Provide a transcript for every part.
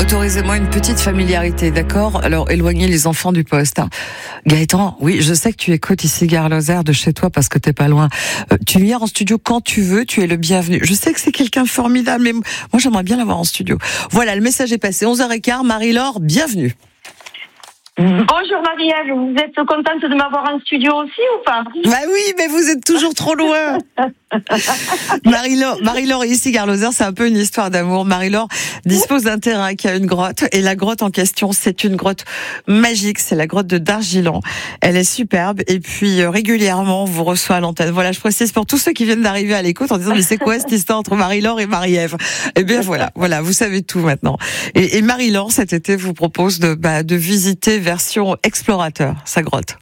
Autorisez-moi une petite familiarité, d'accord? Alors, éloignez les enfants du poste. Gaëtan, oui, je sais que tu écoutes ici Gare Lozère de chez toi parce que t'es pas loin. Tu viens en studio quand tu veux, tu es le bienvenu. Je sais que c'est quelqu'un de formidable, mais moi, j'aimerais bien l'avoir en studio. Voilà, le message est passé. 11h15, Marie-Laure, bienvenue. Bonjour Marie-Ève, vous êtes contente de m'avoir en studio aussi ou pas? Bah oui, mais vous êtes toujours trop loin. Marie-Laure ici, Gare Lozère, c'est un peu une histoire d'amour. Marie-Laure dispose d'un terrain qui a une grotte, et la grotte en question, c'est une grotte magique, c'est la grotte de Dargilan. Elle est superbe, et puis régulièrement, on vous reçoit à l'antenne. Voilà, je précise pour tous ceux qui viennent d'arriver à l'écoute en disant, mais c'est quoi cette histoire entre Marie-Laure et Marie-Ève? Eh bien voilà, vous savez tout maintenant. Et Marie-Laure, cet été, vous propose de visiter version explorateur, sa grotte.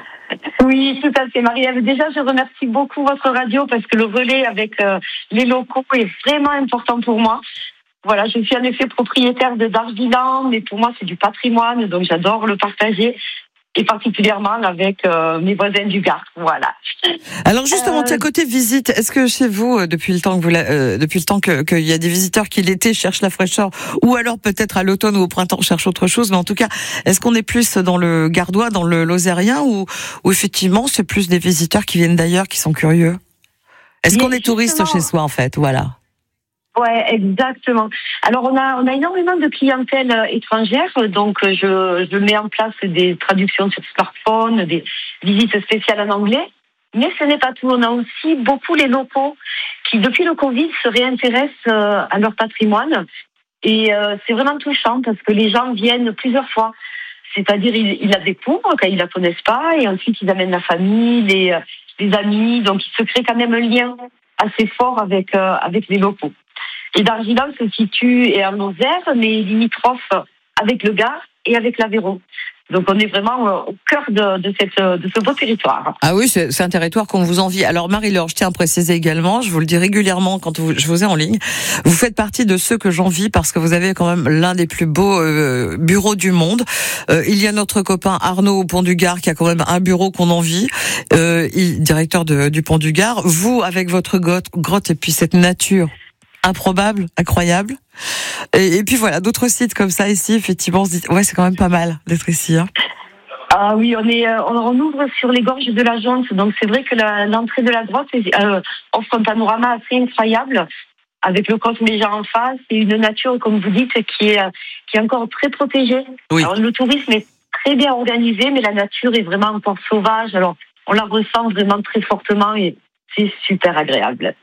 Oui, tout à fait, Marie-Ève. Déjà, je remercie beaucoup votre radio parce que le relais avec les locaux est vraiment important pour moi. Voilà, je suis en effet propriétaire de Dargilan, mais pour moi, c'est du patrimoine, donc j'adore le partager. Et particulièrement avec mes voisins du Gard, voilà. Alors justement, tiens, côté visite, est-ce que chez vous, depuis le temps qu'il y a des visiteurs qui l'été cherchent la fraîcheur, ou alors peut-être à l'automne ou au printemps cherchent autre chose, mais en tout cas, est-ce qu'on est plus dans le gardois, dans le lozérien, ou effectivement c'est plus des visiteurs qui viennent d'ailleurs, qui sont curieux? Est-ce qu'on est touriste chez soi en fait, voilà? Ouais, exactement. Alors on a énormément de clientèle étrangère, donc je mets en place des traductions sur smartphone, des visites spéciales en anglais. Mais ce n'est pas tout. On a aussi beaucoup les locaux qui, depuis le Covid, se réintéressent à leur patrimoine. Et c'est vraiment touchant parce que les gens viennent plusieurs fois. C'est-à-dire ils la découvrent quand ils la connaissent pas, et ensuite ils amènent la famille, les amis. Donc il se crée quand même un lien assez fort avec les locaux. Et Dargilan se situe en Lozère, mais limitrophe avec le Gard et avec l'Aveyron. Donc on est vraiment au cœur de ce beau territoire. Ah oui, c'est un territoire qu'on vous envie. Alors Marie-Laure, je tiens à préciser également, je vous le dis régulièrement quand je vous ai en ligne, vous faites partie de ceux que j'envie parce que vous avez quand même l'un des plus beaux bureaux du monde. Il y a notre copain Arnaud au Pont du Gard qui a quand même un bureau qu'on envie, directeur du Pont du Gard. Vous, avec votre grotte et puis cette nature improbable, incroyable. Et puis voilà, d'autres sites comme ça ici, effectivement, on se dit, ouais, c'est quand même pas mal d'être ici. Hein. Ah oui, on ouvre sur les gorges de la Jonce, donc c'est vrai que l'entrée de la grotte offre un panorama assez incroyable, avec le Cosme déjà en face, et une nature, comme vous dites, qui est encore très protégée. Oui. Alors le tourisme est très bien organisé, mais la nature est vraiment encore sauvage, alors on la ressent vraiment très fortement, et c'est super agréable.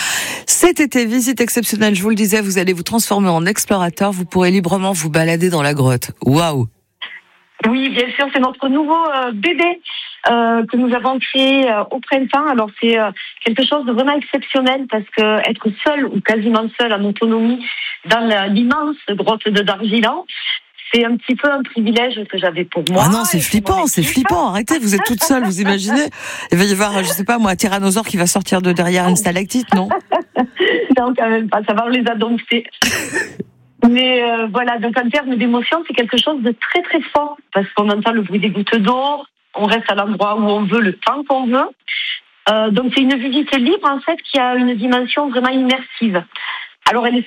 Cet été, visite exceptionnelle, je vous le disais, vous allez vous transformer en explorateur, vous pourrez librement vous balader dans la grotte. Waouh! Oui, bien sûr, c'est notre nouveau bébé que nous avons créé au printemps. Alors c'est quelque chose de vraiment exceptionnel parce que être seul ou quasiment seul en autonomie dans l'immense grotte de Dargilan, c'est un petit peu un privilège que j'avais pour moi. Ah non, c'est flippant, arrêtez, vous êtes toute seule, vous imaginez? Il va y avoir, je sais pas moi, un tyrannosaure qui va sortir de derrière une stalactite, non? Non, quand même pas, ça va, on les a domptés. Mais voilà, donc en termes d'émotion, c'est quelque chose de très très fort, parce qu'on entend le bruit des gouttes d'eau, on reste à l'endroit où on veut, le temps qu'on veut. Donc c'est une visite libre en fait qui a une dimension vraiment immersive. Alors elle est